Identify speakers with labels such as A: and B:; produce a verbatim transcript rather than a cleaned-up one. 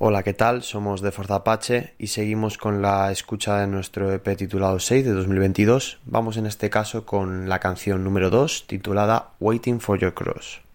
A: Hola, ¿qué tal? Somos de Forza Apache y seguimos con la escucha de nuestro E P titulado seis de dos mil veintidós. Vamos en este caso con la canción número dos titulada Waiting for Your Cross.